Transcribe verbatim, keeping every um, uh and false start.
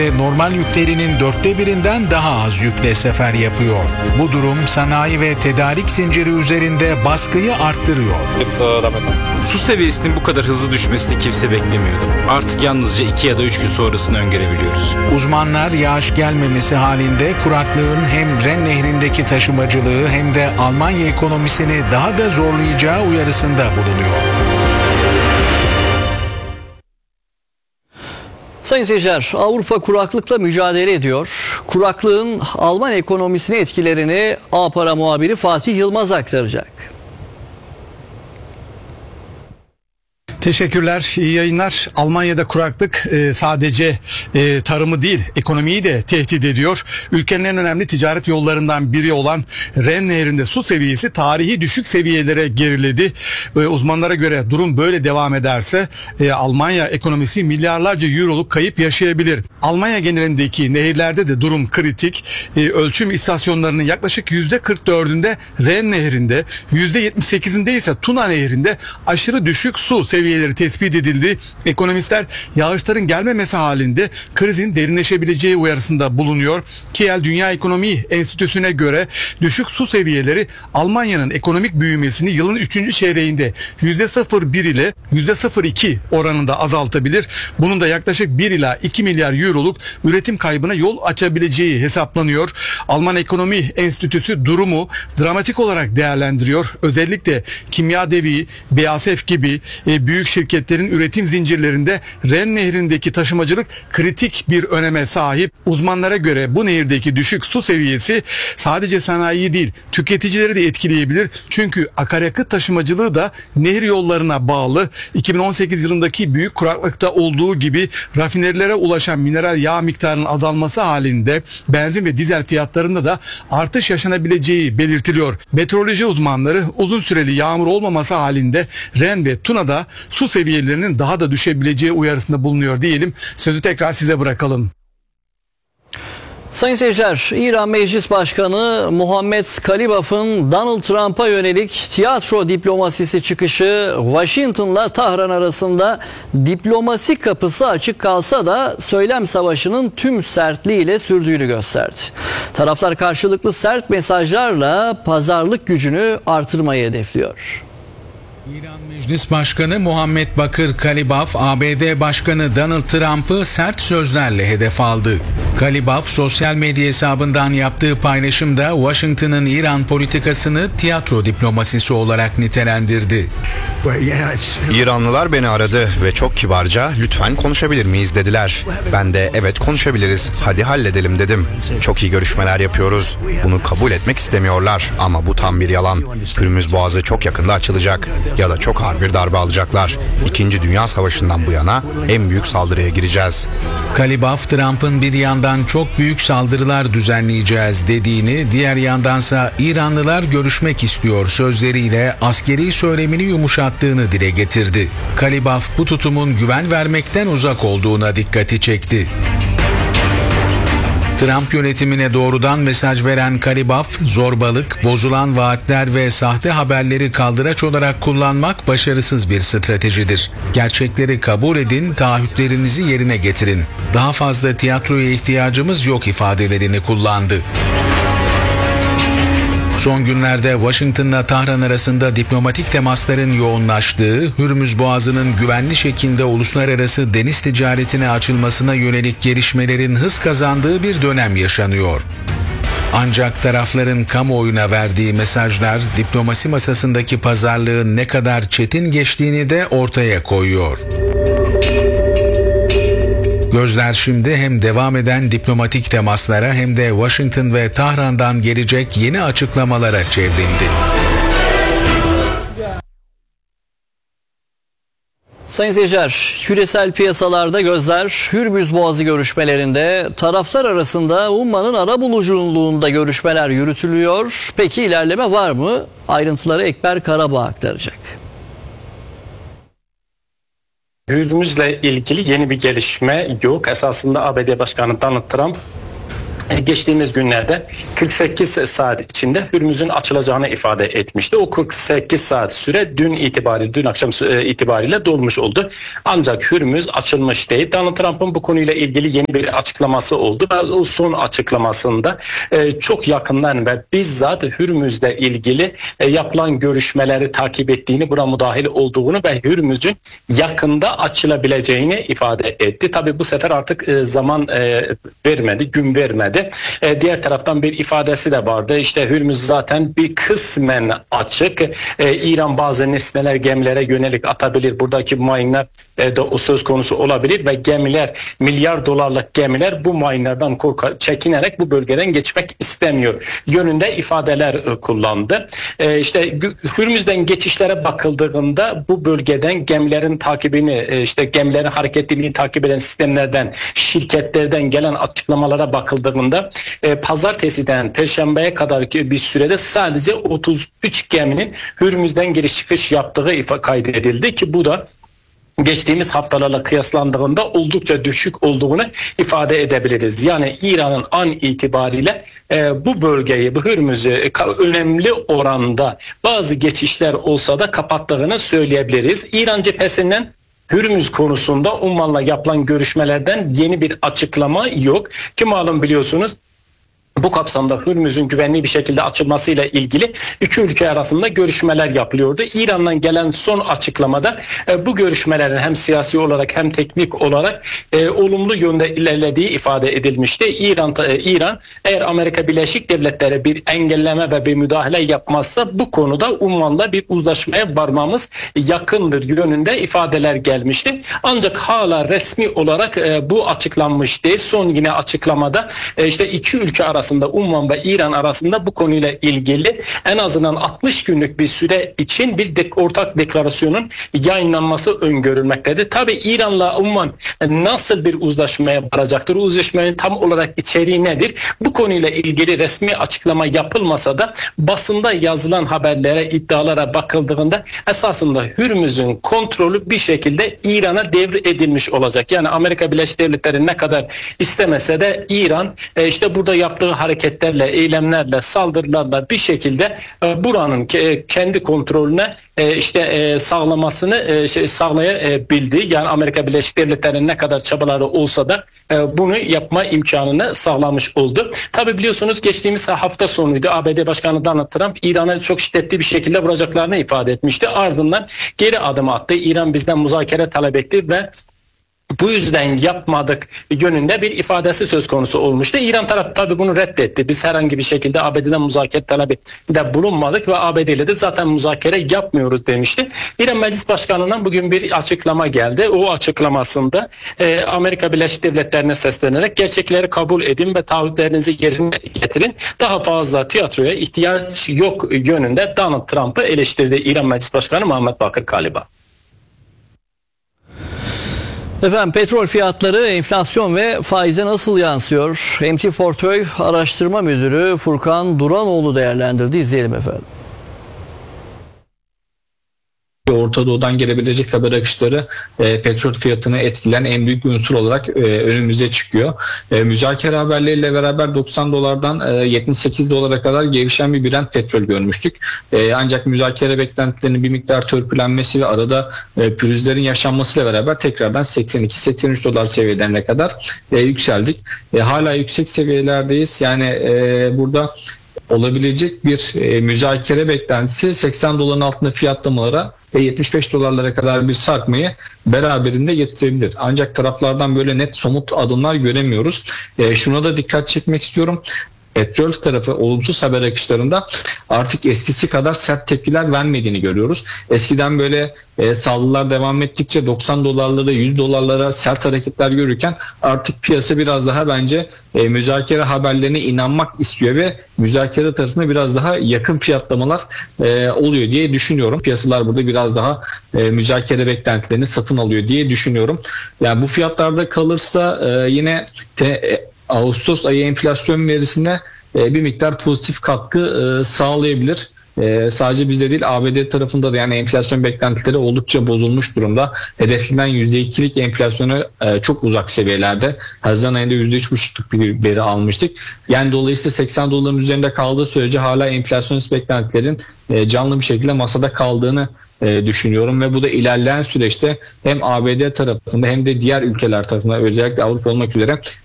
normal yüklerinin dörtte birinden daha az yükle sefer yapıyor. Bu durum sanayi ve tedarik zinciri üzerinde baskıyı arttırıyor. Su seviyesinin bu kadar hızlı düşmesini kimse beklemiyordu. Artık yalnızca iki ya da üç gün sonrasını öngörebiliyoruz. Uzmanlar yağış gelmemesi halinde kuraklığın hem Ren Nehri'ndeki taşımacılığı hem de Almanya ekonomisini daha da zorlayacağı uyarısında bulunuyor. Sayın seyirciler, Avrupa kuraklıkla mücadele ediyor. Kuraklığın Alman ekonomisine etkilerini A-Para muhabiri Fatih Yılmaz aktaracak. Teşekkürler, iyi yayınlar. Almanya'da kuraklık e, sadece e, tarımı değil, ekonomiyi de tehdit ediyor. Ülkenin en önemli ticaret yollarından biri olan Ren Nehri'nde su seviyesi tarihi düşük seviyelere geriledi. E, uzmanlara göre durum böyle devam ederse e, Almanya ekonomisi milyarlarca euroluk kayıp yaşayabilir. Almanya genelindeki nehirlerde de durum kritik. E, ölçüm istasyonlarının yaklaşık yüzde kırk dördünde Ren Nehri'nde, yüzde yetmiş sekizinde ise Tuna Nehri'nde aşırı düşük su seviyeleri tespit edildi. Ekonomistler yağışların gelmemesi halinde krizin derinleşebileceği uyarısında bulunuyor. Kiel Dünya Ekonomi Enstitüsü'ne göre düşük su seviyeleri Almanya'nın ekonomik büyümesini yılın üçüncü çeyreğinde yüzde sıfır virgül bir ile yüzde sıfır virgül iki oranında azaltabilir. Bunun da yaklaşık bir ila iki milyar euroluk üretim kaybına yol açabileceği hesaplanıyor. Alman Ekonomi Enstitüsü durumu dramatik olarak değerlendiriyor. Özellikle kimya devi, B A S F gibi e, büyük şirketlerin üretim zincirlerinde Ren Nehri'ndeki taşımacılık kritik bir öneme sahip. Uzmanlara göre bu nehirdeki düşük su seviyesi sadece sanayiyi değil, tüketicileri de etkileyebilir. Çünkü akaryakıt taşımacılığı da nehir yollarına bağlı. iki bin on sekiz yılındaki büyük kuraklıkta olduğu gibi rafinerilere ulaşan mineral yağ miktarının azalması halinde benzin ve dizel fiyatlarında da artış yaşanabileceği belirtiliyor. Meteoroloji uzmanları uzun süreli yağmur olmaması halinde Ren ve Tuna'da su seviyelerinin daha da düşebileceği uyarısında bulunuyor diyelim. Sözü tekrar size bırakalım. Sayın seyirciler, İran Meclis Başkanı Muhammed Kalibaf'ın Donald Trump'a yönelik tiyatro diplomasisi çıkışı Washington'la Tahran arasında diplomasi kapısı açık kalsa da söylem savaşının tüm sertliğiyle sürdüğünü gösterdi. Taraflar karşılıklı sert mesajlarla pazarlık gücünü artırmayı hedefliyor. İran Meclis Başkanı Muhammed Bakır Kalibaf, A B D Başkanı Donald Trump'ı sert sözlerle hedef aldı. Kalibaf, sosyal medya hesabından yaptığı paylaşımda Washington'ın İran politikasını tiyatro diplomasisi olarak nitelendirdi. İranlılar beni aradı ve çok kibarca "lütfen konuşabilir miyiz" dediler. Ben de "evet, konuşabiliriz, hadi halledelim" dedim. Çok iyi görüşmeler yapıyoruz. Bunu kabul etmek istemiyorlar ama bu tam bir yalan. Hürmüz Boğazı çok yakında açılacak ya da çok ağır bir darbe alacaklar. İkinci Dünya Savaşı'ndan bu yana en büyük saldırıya gireceğiz. Kalibaf, Trump'ın bir yandan çok büyük saldırılar düzenleyeceğiz dediğini, diğer yandansa İranlılar görüşmek istiyor sözleriyle askeri söylemini yumuşattığını dile getirdi. Kalibaf bu tutumun güven vermekten uzak olduğuna dikkati çekti. Trump yönetimine doğrudan mesaj veren Kalibaf, zorbalık, bozulan vaatler ve sahte haberleri kaldıraç olarak kullanmak başarısız bir stratejidir. Gerçekleri kabul edin, taahhütlerinizi yerine getirin. Daha fazla tiyatroya ihtiyacımız yok ifadelerini kullandı. Son günlerde Washington'la Tahran arasında diplomatik temasların yoğunlaştığı, Hürmüz Boğazı'nın güvenli şekilde uluslararası deniz ticaretine açılmasına yönelik gelişmelerin hız kazandığı bir dönem yaşanıyor. Ancak tarafların kamuoyuna verdiği mesajlar diplomasi masasındaki pazarlığın ne kadar çetin geçtiğini de ortaya koyuyor. Gözler şimdi hem devam eden diplomatik temaslara hem de Washington ve Tahran'dan gelecek yeni açıklamalara çevrildi. Sayın seyirciler, küresel piyasalarda gözler Hürmüz Boğazı görüşmelerinde. Taraflar arasında Umman'ın arabuluculuğunda görüşmeler yürütülüyor. Peki ilerleme var mı? Ayrıntıları Ekber Karabağ aktaracak. Hürmüz'le ilgili yeni bir gelişme yok. Esasında A B D Başkanı Donald Trump geçtiğimiz günlerde kırk sekiz saat içinde Hürmüz'ün açılacağını ifade etmişti. O kırk sekiz saat süre dün itibariyle, dün akşam itibariyle dolmuş oldu. Ancak Hürmüz açılmış değil. Donald Trump'ın bu konuyla ilgili yeni bir açıklaması oldu ve o son açıklamasında çok yakından ve bizzat Hürmüz'le ilgili yapılan görüşmeleri takip ettiğini, buna müdahil olduğunu ve Hürmüz'ün yakında açılabileceğini ifade etti. Tabii bu sefer artık zaman vermedi, gün vermedi. E, diğer taraftan bir ifadesi de vardı. İşte Hürmüz zaten bir kısmen açık. E, İran bazı nesneler gemilere yönelik atabilir. Buradaki mayınlar e, de o söz konusu olabilir ve gemiler, milyar dolarlık gemiler bu mayınlardan korka, çekinerek bu bölgeden geçmek istemiyor yönünde ifadeler e, kullandı. E, işte Hürmüz'den geçişlere bakıldığında bu bölgeden gemilerin takibini, e, işte gemilerin hareketliliğini takip eden sistemlerden, şirketlerden gelen açıklamalara bakıldığında e, pazartesiden perşembeye kadar bir sürede sadece otuz üç geminin Hürmüz'den giriş çıkış yaptığı ifa kaydedildi ki bu da geçtiğimiz haftalarla kıyaslandığında oldukça düşük olduğunu ifade edebiliriz. Yani İran'ın an itibariyle e, bu bölgeyi, bu Hürmüz'ü e, önemli oranda bazı geçişler olsa da kapattığını söyleyebiliriz. İran cephesinden Hürmüz konusunda Umman'la yapılan görüşmelerden yeni bir açıklama yok. Ki malum biliyorsunuz bu kapsamda Hürmüz'ün güvenli bir şekilde açılmasıyla ilgili iki ülke arasında görüşmeler yapılıyordu. İran'dan gelen son açıklamada e, bu görüşmelerin hem siyasi olarak hem teknik olarak e, olumlu yönde ilerlediği ifade edilmişti. İran, e, İran eğer Amerika Birleşik Devletleri bir engelleme ve bir müdahale yapmazsa bu konuda Umman'la bir uzlaşmaya varmamız yakındır yönünde ifadeler gelmişti. Ancak hala resmi olarak e, bu açıklanmış değil. Son yine açıklamada e, işte iki ülke arasında arasında Umman ve İran arasında bu konuyla ilgili en azından altmış günlük bir süre için bir de, ortak deklarasyonun yayınlanması öngörülmektedir. Tabi İran'la Umman nasıl bir uzlaşmaya varacaktır? Uzlaşmanın tam olarak içeriği nedir? Bu konuyla ilgili resmi açıklama yapılmasa da basında yazılan haberlere, iddialara bakıldığında esasında Hürmüz'ün kontrolü bir şekilde İran'a devredilmiş olacak. Yani Amerika Birleşik Devletleri ne kadar istemese de İran işte burada yaptığı hareketlerle, eylemlerle, saldırılarla bir şekilde buranın kendi kontrolüne işte sağlamasını sağlayabildi. Yani Amerika Birleşik Devletleri'nin ne kadar çabaları olsa da bunu yapma imkanını sağlamış oldu. Tabi biliyorsunuz geçtiğimiz hafta sonuydu. A B D Başkanı Donald Trump İran'a çok şiddetli bir şekilde vuracaklarını ifade etmişti. Ardından geri adım attı. İran bizden müzakere talep etti ve bu yüzden yapmadık yönünde bir ifadesi söz konusu olmuştu. İran tarafı tabii bunu reddetti. Biz herhangi bir şekilde A B D'den müzakere talebinde bulunmadık ve A B D ile de zaten müzakere yapmıyoruz demişti. İran Meclis Başkanı'ndan bugün bir açıklama geldi. O açıklamasında e, Amerika Birleşik Devletleri'ne seslenerek gerçekleri kabul edin ve taahhütlerinizi yerine getirin. Daha fazla tiyatroya ihtiyaç yok yönünde Donald Trump'ı eleştirdi İran Meclis Başkanı Muhammed Bakır Kaliba. Efendim petrol fiyatları enflasyon ve faize nasıl yansıyor? M T Portföy Araştırma Müdürü Furkan Duranoğlu değerlendirdi. İzleyelim efendim. Orta Doğu'dan gelebilecek haber akışları e, petrol fiyatını etkileyen en büyük unsur olarak e, önümüze çıkıyor. E, müzakere haberleriyle beraber doksan dolardan e, yetmiş sekiz dolara kadar gelişen bir Brent petrol görmüştük. E, ancak müzakere beklentilerinin bir miktar törpülenmesi ve arada e, pürüzlerin yaşanmasıyla beraber tekrardan seksen iki seksen üç dolar seviyelerine kadar e, yükseldik. E, hala yüksek seviyelerdeyiz. Yani e, burada olabilecek bir e, müzakere beklentisi seksen doların altında fiyatlamalara ve yetmiş beş dolarlara kadar bir sarkmayı beraberinde getirebilir. Ancak taraflardan böyle net somut adımlar göremiyoruz. E, şuna da dikkat çekmek istiyorum. Petrol tarafı olumsuz haber akışlarında artık eskisi kadar sert tepkiler vermediğini görüyoruz. Eskiden böyle e, saldırılar devam ettikçe doksan dolarlara, yüz dolarlara sert hareketler görürken artık piyasa biraz daha bence e, müzakere haberlerine inanmak istiyor ve müzakere tarafına biraz daha yakın fiyatlamalar e, oluyor diye düşünüyorum. Piyasalar burada biraz daha e, müzakere beklentilerini satın alıyor diye düşünüyorum. Yani bu fiyatlarda kalırsa e, yine te, e, Ağustos ayı enflasyon verisine e, bir miktar pozitif katkı e, sağlayabilir. e, sadece bizde değil A B D tarafında da yani enflasyon beklentileri oldukça bozulmuş durumda. Hedeflenen yüzde ikilik enflasyonu e, çok uzak seviyelerde. Haziran ayında yüzde üç buçukluk bir veri almıştık. Yani dolayısıyla seksen doların üzerinde kaldığı sürece hala enflasyonist beklentilerin e, canlı bir şekilde masada kaldığını e, düşünüyorum ve bu da ilerleyen süreçte hem A B D tarafında hem de diğer ülkeler tarafında özellikle Avrupa olmak üzere